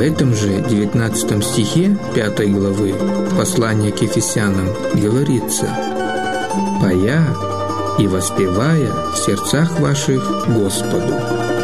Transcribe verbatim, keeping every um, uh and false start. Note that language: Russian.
этом же девятнадцатом стихе пятой главы послания к Ефесянам говорится: «Пая и воспевая в сердцах ваших Господу».